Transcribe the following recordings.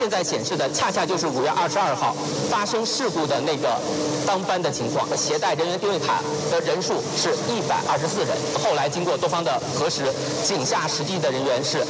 现在显示的恰恰就是5月22号发生事故的那个当班的情况，携带人员定位卡的人数是124人。后来经过多方的核实，井下实际的人员是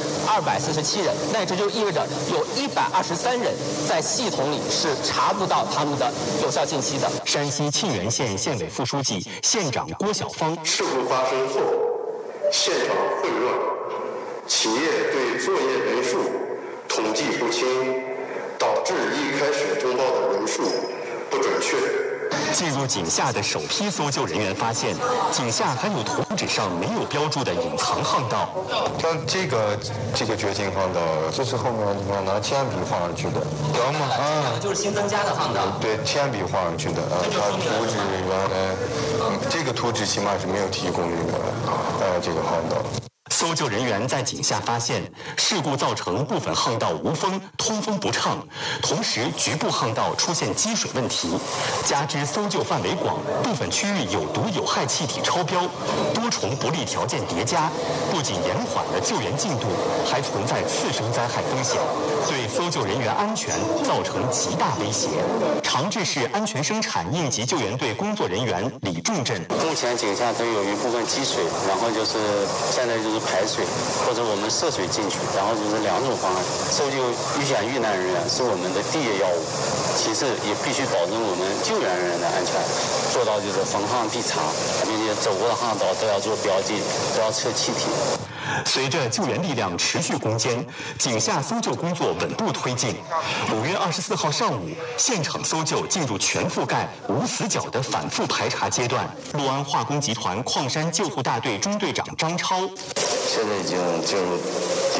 247人，那这就意味着有123人在系统里是查不到他们的有效信息的。 山西沁源县县委副书记、县长郭晓芳， 事故发生后，现场混乱，企业对作业人数统计不清，导致一开始通报的人数不准确。 进入井下的首批搜救人员发现，井下还有图纸上没有标注的隐藏巷道。 像这个掘井巷道，这是后面你看拿铅笔画上去的，知道吗？ 就是新增加的巷道。 对，铅笔画上去的。它图纸原来，这个图纸起码是没有提供这个巷道。 搜救人员在井下发现，事故造成部分巷道无风，通风不畅，同时局部巷道出现积水问题，加之搜救范围广，部分区域有毒有害气体超标，多重不利条件叠加，不仅延缓了救援进度，还存在次生灾害风险，对搜救人员安全造成极大威胁。长治市安全生产应急救援队工作人员李仲镇， 目前井下都有一部分积水，然后就是现在就是排水，或者我们涉水进去，然后就是2种方案。搜救遇险遇难人员是我们的第一要务，其次也必须保证我们救援人员的安全，做到就是逢巷必查，并且走过的巷道都要做标记，都要测气体。 随着救援力量持续攻坚，井下搜救工作稳步推进。5月24号上午，现场搜救进入全覆盖、无死角的反复排查阶段。洛安化工集团矿山救护大队中队长张超， 现在已经进入第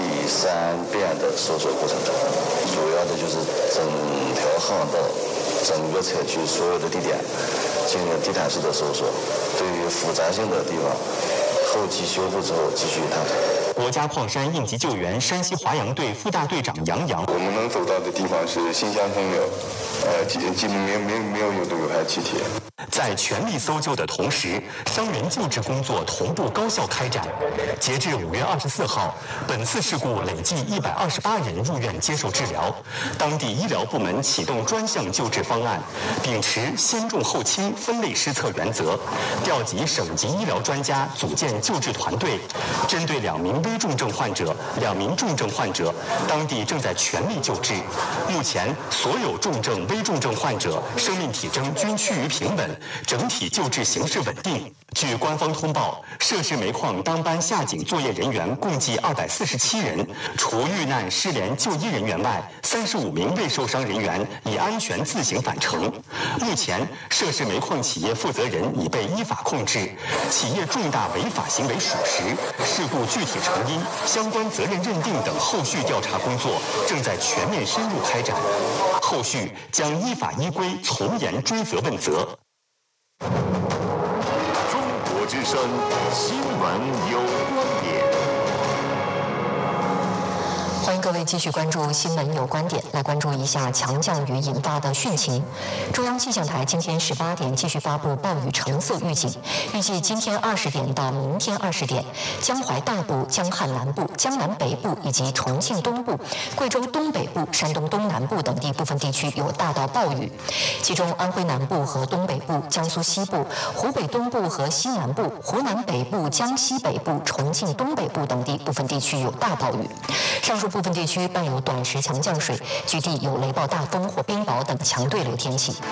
3遍的搜索过程中，主要的就是整条巷道、整个社区所有的地点进行地毯式的搜索，对于复杂性的地方，后期修复之后继续探索。 国家矿山应急救援山西华阳队副大队长杨洋， 我们能走到的地方是新乡通流，基本没有有毒有害气体。 在全力搜救的同时，伤员救治工作同步高效开展。截至5月24号，本次事故累计128人入院接受治疗。当地医疗部门启动专项救治方案，秉持先重后轻分类施策原则，调集省级医疗专家组建救治团队，针对2名危重症患者、2名重症患者，当地正在全力救治。目前，所有重症、危重症患者生命体征均趋于平稳，整体救治形势稳定。据官方通报，涉事煤矿当班下井作业人员共计247人，除遇难失联就医人员外，35名未受伤人员已安全自行返程。目前，涉事煤矿企业负责人已被依法控制，企业重大违法行为属实，事故具体成因、相关责任认定等后续调查工作正在全面深入开展，后续将依法依规从严追责问责。 中国之声新闻有观点。 欢迎各位继续关注新闻有观点，来关注一下强降雨引发的汛情。中央气象台今天18点继续发布暴雨橙色预警，预计今天20点到明天20点，江淮大部、江汉南部、江南北部以及重庆东部、贵州东北部、山东东南部等地部分地区有大到暴雨，其中安徽南部和东北部、江苏西部、湖北东部和西南部、湖南北部、江西北部、重庆东北部等地部分地区有大暴雨。上述部分地区伴有短时强降水，局地有雷暴大风或冰雹等强对流天气。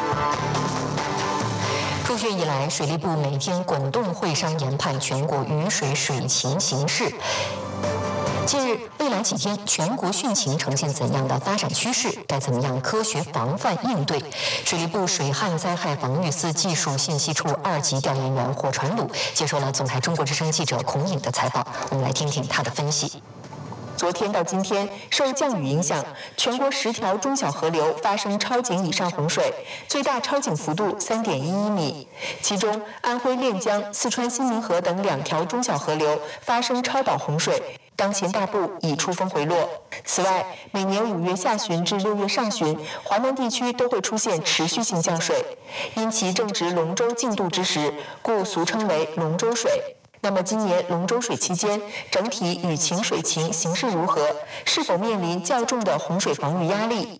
入汛以来，水利部每天滚动会商研判全国雨水水情形势。近日，未来几天全国汛情呈现怎样的发展趋势？该怎么样科学防范应对？水利部水旱灾害防御司技术信息处2级调研员霍传鲁接受了总台中国之声记者孔颖的采访，我们来听听他的分析。 昨天到今天，受降雨影响，全国10条中小河流发生超警以上洪水，最大超警幅度3.11米。其中，安徽练江、四川新民河等2条中小河流发生超导洪水，当前大部已出峰回落。此外，每年5月下旬至6月上旬，华南地区都会出现持续性降水，因其正值龙舟竞渡之时，故俗称为龙舟水。 那么今年龙舟水期间，整体雨情水情形势如何？是否面临较重的洪水防御压力？